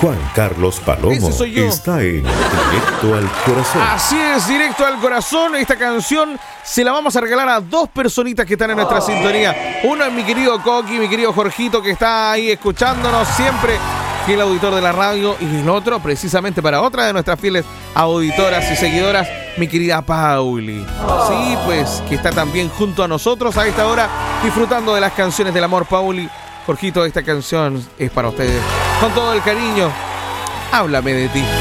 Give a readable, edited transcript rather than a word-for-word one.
Juan Carlos Palomo Ese soy yo. está en Directo al Corazón. Así es, Directo al Corazón. Esta canción se la vamos a regalar a dos personitas que están en nuestra sintonía. Uno es mi querido Coqui, mi querido Jorgito, que está ahí escuchándonos siempre, fiel auditor de la radio. Y el otro, precisamente para otra de nuestras fieles auditoras y seguidoras, mi querida Pauli. Sí, pues, que está también junto a nosotros a esta hora, disfrutando de las canciones del amor. Pauli, Jorgito, esta canción es para ustedes. Con todo el cariño, háblame de ti.